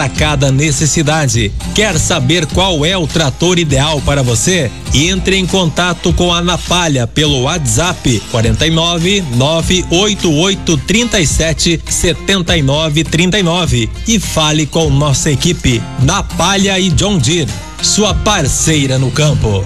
para cada necessidade. Quer saber qual é o trator ideal para você? Entre em contato com a Napalha pelo WhatsApp 49 988 37 79 39 e fale com nossa equipe Napalha e John Deere, sua parceira no campo.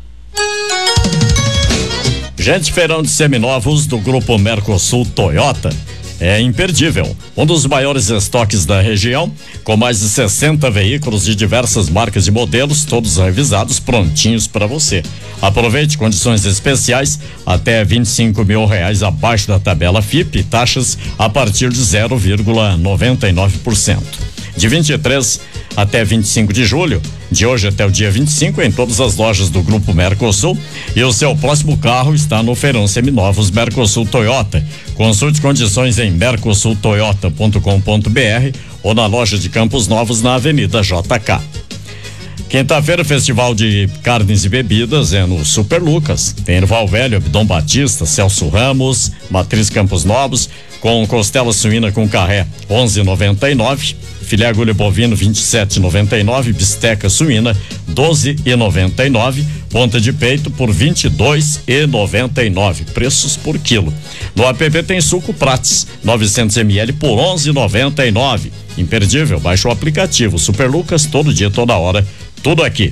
Gente, feirão de seminovos do Grupo Mercosul Toyota é imperdível. Um dos maiores estoques da região, com mais de 60 veículos de diversas marcas e modelos, todos revisados, prontinhos para você. Aproveite condições especiais até R$25 mil abaixo da tabela FIP, taxas a partir de 0,99%. De 23 até 25 de julho, de hoje até o dia 25, em todas as lojas do Grupo Mercosul, e o seu próximo carro está no feirão seminovos Mercosul Toyota. Consulte condições em mercosultoyota.com.br ou na loja de Campos Novos, na Avenida JK. Quinta-feira, festival de carnes e bebidas é no Super Lucas. Tem Erval Velho, Abdom Batista, Celso Ramos, Matriz Campos Novos, com costela suína com carré 11,99, filé agulha bovino 27,99, bisteca suína 12,99, ponta de peito por 22,99, preços por quilo. No app tem suco Prates 900 ml por 11,99. Imperdível, baixe o aplicativo Super Lucas, todo dia, toda hora, tudo aqui.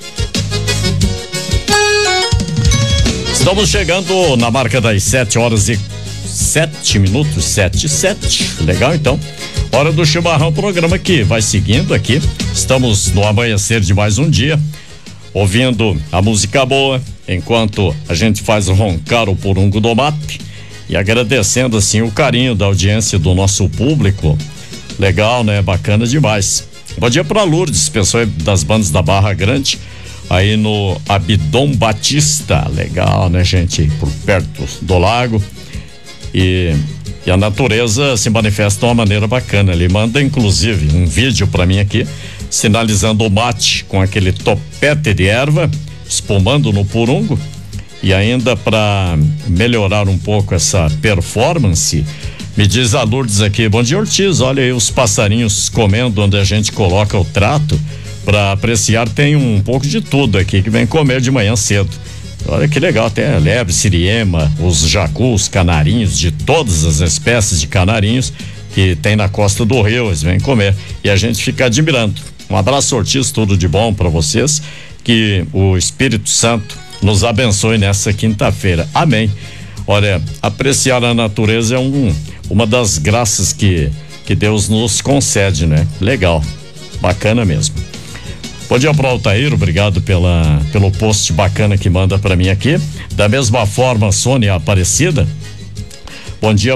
Estamos chegando na marca das 7h07, 7h07. Legal, então. Hora do chimarrão, programa que vai seguindo aqui. Estamos no amanhecer de mais um dia, ouvindo a música boa, enquanto a gente faz roncar o porungo do mate e agradecendo assim o carinho da audiência do nosso público. Legal, né? Bacana demais. Bom dia para Lourdes, pessoal das bandas da Barra Grande, aí no Abdom Batista. Legal, né, gente? Por perto do lago. E a natureza se manifesta de uma maneira bacana. Ele manda inclusive um vídeo para mim aqui, sinalizando o mate com aquele topete de erva espumando no porungo. E ainda para melhorar um pouco essa performance, me diz a Lourdes aqui: bom dia, Ortiz, olha aí os passarinhos comendo onde a gente coloca o trato para apreciar. Tem um pouco de tudo aqui que vem comer de manhã cedo. Olha que legal, tem a lebre, siriema, os jacus, canarinhos, de todas as espécies de canarinhos que tem na costa do rio, eles vêm comer e a gente fica admirando. Um abraço, Ortiz, tudo de bom para vocês, que o Espírito Santo nos abençoe nessa quinta-feira, amém. Olha, apreciar a natureza é uma das graças que Deus nos concede, né? Legal, bacana mesmo. Bom dia pro Altair, obrigado pelo post bacana que manda para mim aqui. Da mesma forma, Sônia Aparecida. Bom dia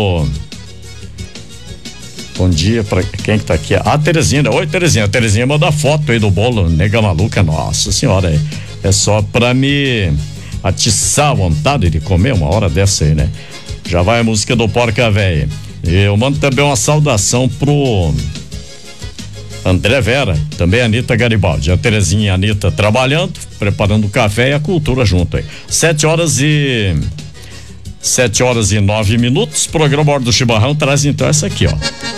pra quem que tá aqui? A Terezinha. Oi, Terezinha. A Terezinha manda foto aí do bolo, nega maluca. Nossa senhora, é só pra me atiçar a vontade de comer uma hora dessa aí, né? Já vai a música do Porca Véia. Eu mando também uma saudação pro André Vera, também a Anitta Garibaldi, a Terezinha e a Anitta trabalhando, preparando o café e a cultura junto aí. 7h09, programa Hora do Chimarrão traz então essa aqui, ó.